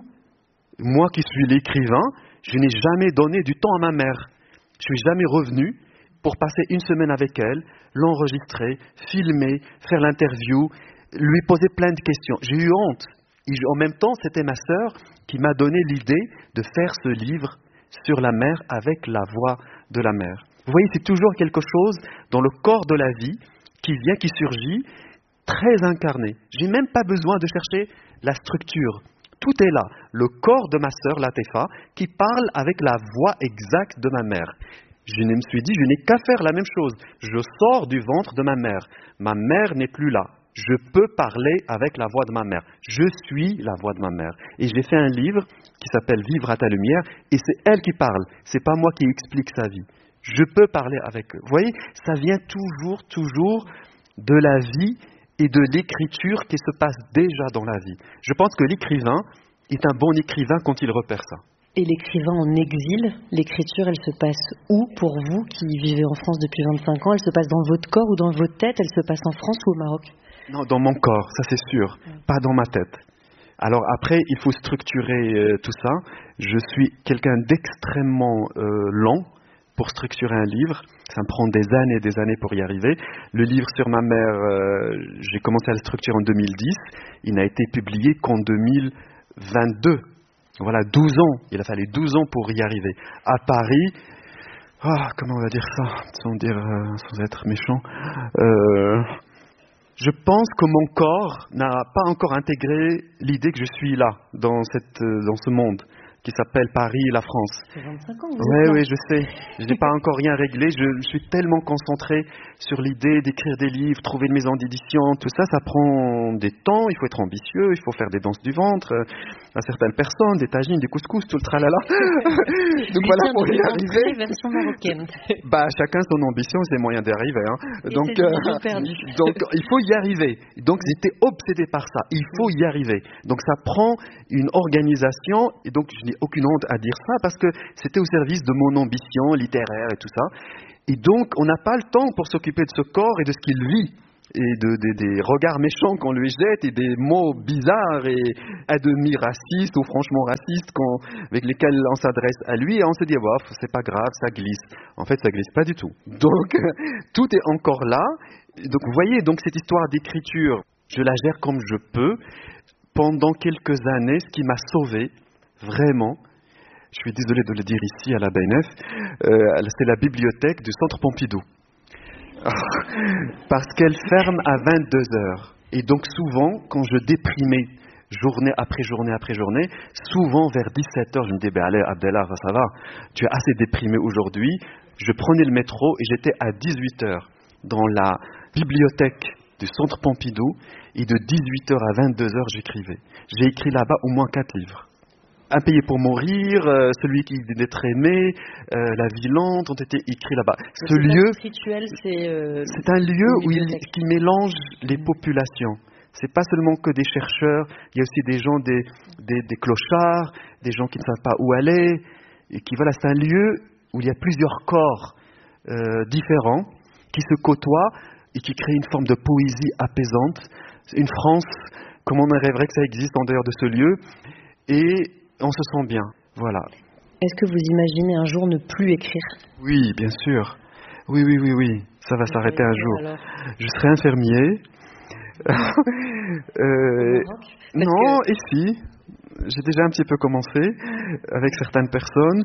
Moi qui suis l'écrivain, je n'ai jamais donné du temps à ma mère. Je ne suis jamais revenu pour passer une semaine avec elle, l'enregistrer, filmer, faire l'interview, lui poser plein de questions. J'ai eu honte. Et en même temps, c'était ma sœur qui m'a donné l'idée de faire ce livre sur la mer avec la voix de la mer. Vous voyez, c'est toujours quelque chose dans le corps de la vie qui vient, qui surgit, très incarné. Je n'ai même pas besoin de chercher la structure. Tout est là. Le corps de ma sœur, Latefa, qui parle avec la voix exacte de ma mère. Je me suis dit, je n'ai qu'à faire la même chose. Je sors du ventre de ma mère. Ma mère n'est plus là. Je peux parler avec la voix de ma mère. Je suis la voix de ma mère. Et j'ai fait un livre qui s'appelle « Vivre à ta lumière » et c'est elle qui parle. C'est pas moi qui explique sa vie. Je peux parler avec eux. Vous voyez, ça vient toujours de la vie et de l'écriture qui se passe déjà dans la vie. Je pense que l'écrivain est un bon écrivain quand il repère ça. Et l'écrivain en exil, l'écriture, elle se passe où pour vous qui vivez en France depuis 25 ans? Elle se passe dans votre corps ou dans votre tête? Elle se passe en France ou au Maroc? Non, dans mon corps, ça c'est sûr. Pas dans ma tête. Alors après, il faut structurer tout ça. Je suis quelqu'un d'extrêmement lent pour structurer un livre. Ça me prend des années pour y arriver. Le livre sur ma mère, j'ai commencé à le structurer en 2010. Il n'a été publié qu'en 2022. Voilà, 12 ans. Il a fallu 12 ans pour y arriver. À Paris, comment on va dire ça, sans être méchant, je pense que mon corps n'a pas encore intégré l'idée que je suis là, dans ce monde qui s'appelle Paris et la France. C'est 25 ans, Oui, je sais. Je n'ai pas encore rien réglé. Je suis tellement concentré sur l'idée d'écrire des livres, trouver une maison d'édition, tout ça, ça prend des temps. Il faut être ambitieux, il faut faire des danses du ventre à certaines personnes, des tagines, des couscous, tout le tralala. Donc voilà, pour y arriver. Version marocaine. Chacun son ambition, ses moyens d'y arriver. Donc il faut y arriver. Donc j'étais obsédé par ça. Il faut y arriver. Donc ça prend une organisation. Et donc je n'ai aucune honte à dire ça parce que c'était au service de mon ambition littéraire et tout ça. Et donc on n'a pas le temps pour s'occuper de ce corps et de ce qu'il vit. Et des regards méchants qu'on lui jette et des mots bizarres et à demi racistes ou franchement racistes avec lesquels on s'adresse à lui et on se dit c'est pas grave, ça glisse. En fait, ça glisse pas du tout. Donc tout est encore là. Donc vous voyez, donc cette histoire d'écriture, je la gère comme je peux. Pendant quelques années, ce qui m'a sauvé, vraiment, je suis désolé de le dire ici à la BNF, c'est la bibliothèque du Centre Pompidou. Parce qu'elle ferme à 22h. Et donc souvent, quand je déprimais journée après journée après journée, souvent vers 17h, je me disais, allez Abdellah, ça va, tu es assez déprimé aujourd'hui. Je prenais le métro et j'étais à 18h dans la bibliothèque du Centre Pompidou et de 18h à 22h, j'écrivais. J'ai écrit là-bas au moins 4 livres. Un payé pour mourir, celui qui d'être aimé, La vie lente ont été écrits là-bas. Ce lieu, rituel, c'est un lieu qui mélange les populations. C'est pas seulement que des chercheurs, il y a aussi des gens, des clochards, des gens qui ne savent pas où aller, et c'est un lieu où il y a plusieurs corps différents qui se côtoient et qui créent une forme de poésie apaisante. Une France, comme on rêverait que ça existe en dehors de ce lieu, et on se sent bien, voilà. Est-ce que vous imaginez un jour ne plus écrire ? Oui, bien sûr. Oui. Ça va s'arrêter un jour. Alors je serai infirmier. Non, ici. J'ai déjà un petit peu commencé avec certaines personnes.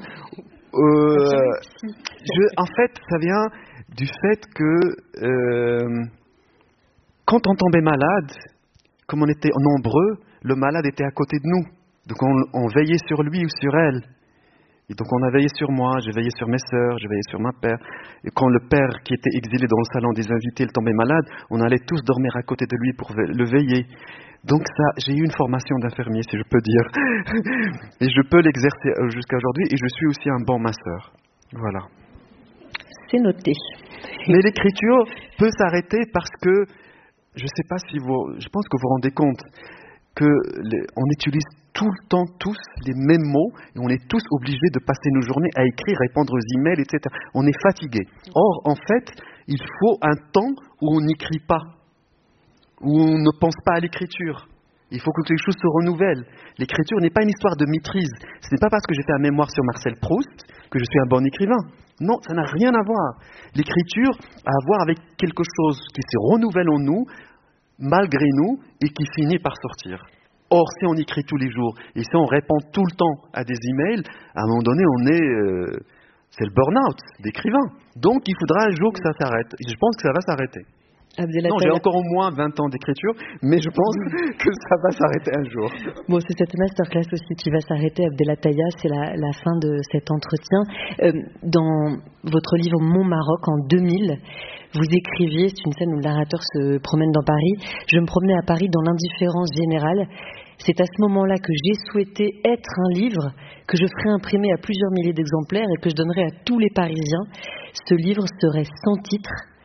En fait, ça vient du fait que quand on tombait malade, comme on était nombreux, le malade était à côté de nous. Donc on veillait sur lui ou sur elle. Et donc on a veillé sur moi, j'ai veillé sur mes sœurs, j'ai veillé sur ma père. Et quand le père qui était exilé dans le salon des invités, il tombait malade, on allait tous dormir à côté de lui pour le veiller. Donc ça, j'ai eu une formation d'infirmier, si je peux dire. Et je peux l'exercer jusqu'à aujourd'hui, et je suis aussi un bon masseur. Voilà. C'est noté. Mais l'écriture peut s'arrêter parce que, je ne sais pas si je pense que vous vous rendez compte qu'on utilise tout le temps tous les mêmes mots et on est tous obligés de passer nos journées à écrire, répondre aux emails, etc. On est fatigué. Or, en fait, il faut un temps où on n'écrit pas, où on ne pense pas à l'écriture. Il faut que quelque chose se renouvelle. L'écriture n'est pas une histoire de maîtrise. Ce n'est pas parce que j'ai fait un mémoire sur Marcel Proust que je suis un bon écrivain. Non, ça n'a rien à voir. L'écriture a à voir avec quelque chose qui se renouvelle en nous, malgré nous, et qui finit par sortir. Or, si on écrit tous les jours, et si on répond tout le temps à des emails, à un moment donné, c'est le burn-out d'écrivain. Donc, il faudra un jour que ça s'arrête. Et je pense que ça va s'arrêter. Non, j'ai encore au moins 20 ans d'écriture, mais je pense que ça va s'arrêter un jour. Bon, c'est cette masterclass aussi qui va s'arrêter, Abdelataya, c'est la fin de cet entretien. Dans votre livre Mon Maroc, en 2000, vous écriviez, c'est une scène où le narrateur se promène dans Paris, je me promenais à Paris dans l'indifférence générale. C'est à ce moment-là que j'ai souhaité être un livre que je ferais imprimer à plusieurs milliers d'exemplaires et que je donnerais à tous les Parisiens. Ce livre serait sans titre,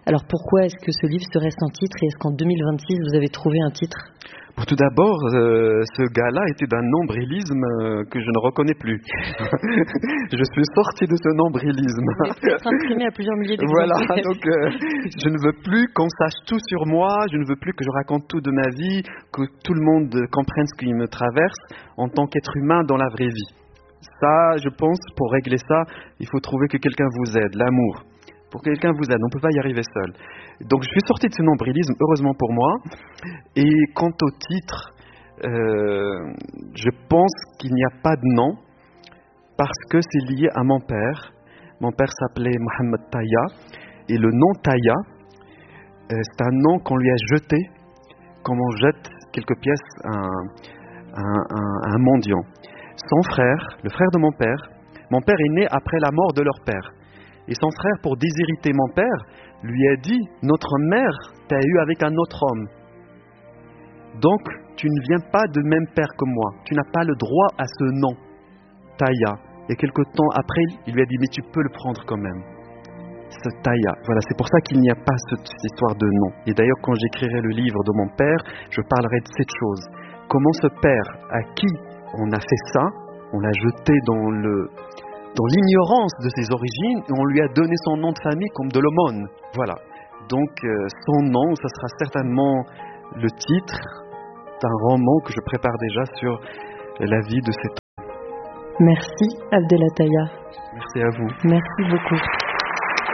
Alors pourquoi est-ce que ce livre serait sans titre et est-ce qu'en 2026 vous avez trouvé un titre? Bon, tout d'abord, ce gars-là était d'un nombrilisme que je ne reconnais plus. Je suis sorti de ce nombrilisme. Vous l'avez peut-être imprimé à plusieurs milliers d'exemplaires. Voilà, donc je ne veux plus qu'on sache tout sur moi, je ne veux plus que je raconte tout de ma vie, que tout le monde comprenne ce qui me traverse en tant qu'être humain dans la vraie vie. Ça, je pense, pour régler ça, il faut trouver que quelqu'un vous aide, l'amour. Pour que quelqu'un vous aide, on ne peut pas y arriver seul. Donc je suis sorti de ce nombrilisme, heureusement pour moi. Et quant au titre, je pense qu'il n'y a pas de nom, parce que c'est lié à mon père. Mon père s'appelait Mohamed Taya, et le nom Taya, c'est un nom qu'on lui a jeté, comme on jette quelques pièces à un mendiant. Son frère, le frère de mon père est né après la mort de leur père. Et son frère, pour déshériter mon père, lui a dit « Notre mère t'a eu avec un autre homme. Donc, tu ne viens pas de même père que moi. Tu n'as pas le droit à ce nom, Taya. » Et quelque temps après, il lui a dit « Mais tu peux le prendre quand même. » Ce Taya. Voilà, c'est pour ça qu'il n'y a pas cette histoire de nom. Et d'ailleurs, quand j'écrirai le livre de mon père, je parlerai de cette chose. Comment ce père, à qui on a fait ça, on l'a jeté dans l'ignorance de ses origines, et on lui a donné son nom de famille comme de l'aumône. Voilà. Donc, son nom, ça sera certainement le titre d'un roman que je prépare déjà sur la vie de cet homme. Merci, Abdelataya. Merci à vous. Merci beaucoup.